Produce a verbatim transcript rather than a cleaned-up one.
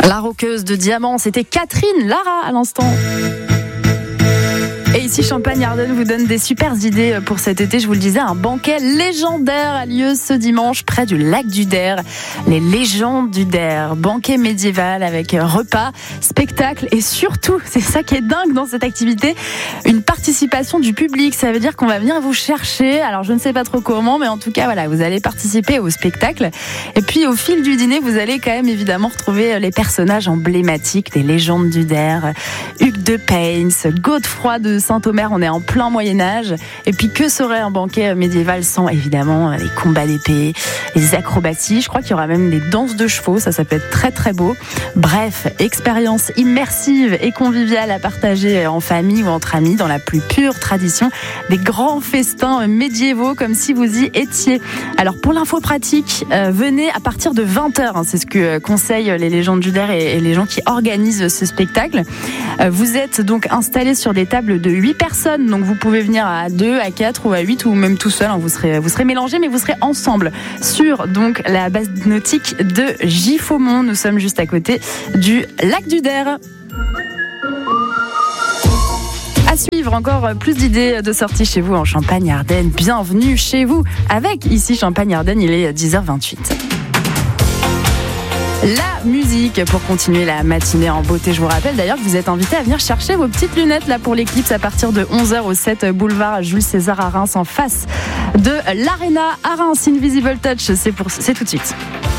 La roqueuse de diamants, c'était Catherine Lara à l'instant. Et ici, Champagne-Ardenne vous donne des super idées pour cet été. Je vous le disais, un banquet légendaire a lieu ce dimanche près du lac du Der. Les légendes du Der. Banquet médiéval avec repas, spectacle et surtout, c'est ça qui est dingue dans cette activité, une participation du public. Ça veut dire qu'on va venir vous chercher. Alors, je ne sais pas trop comment, mais en tout cas, voilà, vous allez participer au spectacle. Et puis, au fil du dîner, vous allez quand même évidemment retrouver les personnages emblématiques des légendes du Der. Hugues de Payns, Godefroy de Saint-Omer, on est en plein Moyen-Âge. Et puis, que serait un banquet médiéval sans, évidemment, les combats d'épée, les acrobaties. Je crois qu'il y aura même des danses de chevaux. Ça, ça peut être très, très beau. Bref, expérience immersive et conviviale à partager en famille ou entre amis dans la plus pure tradition des grands festins médiévaux, comme si vous y étiez. Alors, pour l'info pratique, euh, venez à partir de vingt heures. Hein, c'est ce que conseillent les légendes du Der et, et les gens qui organisent ce spectacle. Euh, vous êtes donc installés sur des tables de huit personnes, donc vous pouvez venir à deux, à quatre ou à huit ou même tout seul, hein, vous serez, vous serez mélangés mais vous serez ensemble sur donc la base nautique de Giffaumont. Nous sommes juste à côté du lac du Der. À suivre, encore plus d'idées de sortie chez vous en Champagne-Ardenne. Bienvenue chez vous avec ici Champagne-Ardenne, il est dix heures vingt-huit. La musique pour continuer la matinée en beauté. Je vous rappelle d'ailleurs que vous êtes invités à venir chercher vos petites lunettes là pour l'éclipse à partir de onze heures au sept boulevard Jules César à Reims, en face de l'Arena à Reims. Invisible Touch, c'est, pour, c'est tout de suite.